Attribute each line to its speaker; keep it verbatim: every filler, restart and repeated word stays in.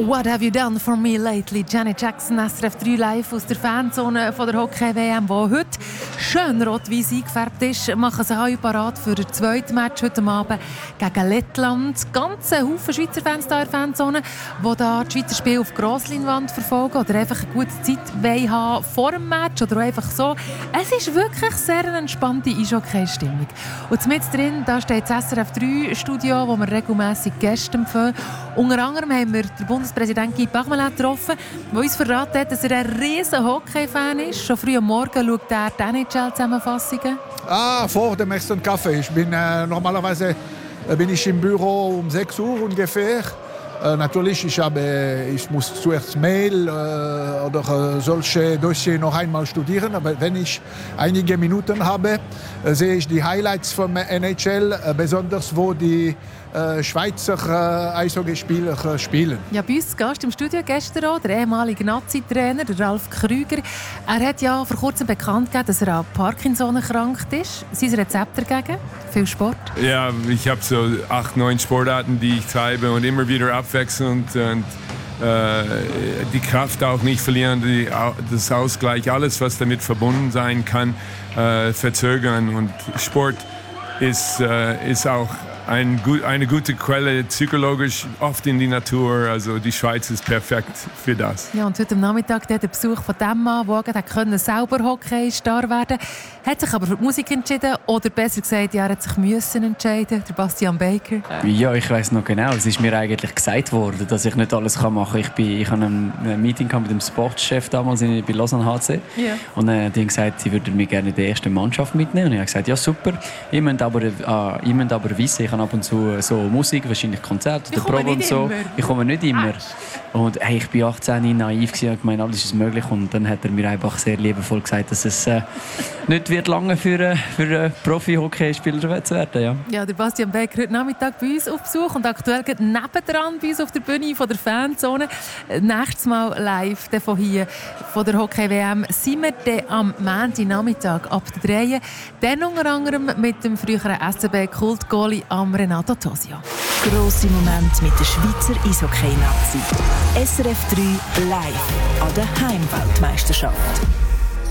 Speaker 1: What have you done for me lately? Janet Jackson, S R F drei live aus der Fanzone von der Hockey-W M, die heute schön rot-weiss eingefärbt ist, machen sich alle parat für das zweite Match heute Abend gegen Lettland. Ganz ein Haufen Schweizer Fans da in der Fanzone, die da das Schweizer Spiel auf Grossleinwand verfolgen oder einfach eine gute Zeit haben vor dem Match oder auch einfach so. Es ist wirklich sehr eine entspannte Eishockey-Stimmung. Und mit drin, da steht das S R F drei Studio, wo wir regelmässig Gäste empfehlen. Unter anderem haben wir den Bundespräsident Guy Parmelin getroffen, der uns verraten hat, dass er ein riesen Hockey-Fan ist. Schon früh am Morgen schaut er die N H L-Zusammenfassungen.
Speaker 2: Ah, vor dem ersten Kaffee. Ich bin, äh, normalerweise äh, bin ich im Büro um sechs Uhr ungefähr. Äh, natürlich, ich, habe, ich muss zuerst Mail äh, oder äh, solche Dossier noch einmal studieren. Aber wenn ich einige Minuten habe, äh, sehe ich die Highlights vom N H L, äh, besonders wo die äh, Schweizer äh, Eishockeyspieler äh, spielen. Ja, bei uns Gast im Studio gestern auch, der ehemalige Nazi-Trainer, der Ralf Krüger. Er hat ja vor kurzem bekannt gegeben, dass er an Parkinson erkrankt ist. Sein Rezept dagegen? Viel Sport?
Speaker 3: Ja, ich habe so acht, neun Sportarten, die ich treibe und immer wieder abwechselnd und äh, die Kraft auch nicht verlieren, die, das Ausgleich, alles, was damit verbunden sein kann, äh, verzögern. Und Sport ist, äh, ist auch ein, eine gute Quelle, psychologisch oft in die Natur. Also die Schweiz ist perfekt für das.
Speaker 1: Ja, und heute am Nachmittag der Besuch von dem Mann, der konnte selber Hockey-Star werden, hat sich aber für die Musik entschieden. Oder besser gesagt, ja, er hat sich müssen entscheiden, der Bastian Baker.
Speaker 4: Ja, ich weiss noch genau. Es ist mir eigentlich gesagt worden, dass ich nicht alles machen kann. Ich, bin, ich hatte ein Meeting mit dem Sportchef damals bei Lausanne H C. Ja. Und äh, die haben gesagt, sie würden mich gerne in die erste Mannschaft mitnehmen. Und ich habe gesagt, ja super. Ihr müsst aber, äh, ihr müsst aber wissen, ich habe ab und zu so Musik, wahrscheinlich Konzerte oder Proben und so. Immer. Ich komme nicht immer. Und hey, ich war achtzehn, naiv und gemeint, alles ist möglich. Und dann hat er mir einfach sehr liebevoll gesagt, dass es äh, nicht wird lange für, für einen Profi-Hockeyspieler zu werden. Ja.
Speaker 1: Ja, der Bastian Becker heute Nachmittag bei uns auf Besuch und aktuell geht nebendran bei uns auf der Bühne von der Fanzone. Nächstes Mal live von hier, von der Hockey-W M, sind wir dann am Montagnachmittag ab der drei. Dann unter anderem mit dem früheren S C B-Kult-Goalie am Renato Tosio.
Speaker 5: Grosse Momente mit der Schweizer Eishockey-Nazi. S R F drei live an der Heimweltmeisterschaft.